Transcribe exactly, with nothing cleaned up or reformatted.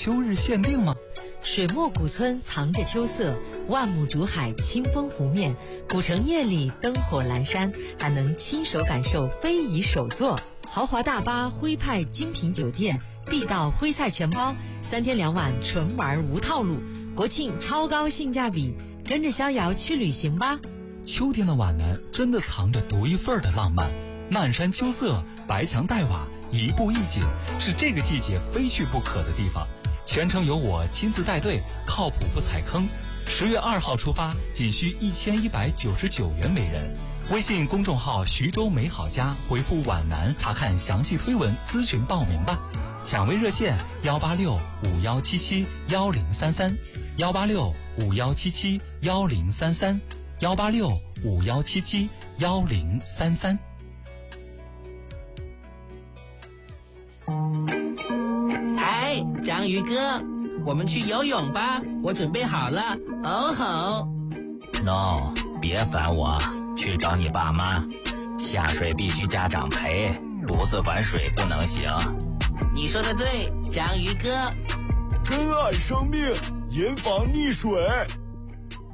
秋日限定吗？ 水墨古村藏着秋色，万亩竹海清风拂面，古城夜里灯火阑珊，还能亲手感受非遗手作。豪华大巴徽派精品酒店，地道徽菜全包，三天两晚纯玩无套路，国庆超高性价比，跟着逍遥去旅行吧。 秋天的皖南真的藏着独一份的浪漫，漫山秋色，白墙黛瓦，一步一景，是这个季节非去不可的地方。全程由我亲自带队，靠谱不踩坑。十月二号出发，仅需一千一百九十九元每人。微信公众号徐州美好家回复皖南查看详细推文，咨询报名吧。抢位热线幺八六五幺七七幺零三三幺八六五幺七七幺零三三幺八六五幺七七幺零三三。 嗨，章鱼哥，我们去游泳吧，我准备好了。哦吼 No， 别烦我，去找你爸妈。下水必须家长陪，独自玩水不能行。 你说的对，章鱼哥。 珍爱生命，严防溺水。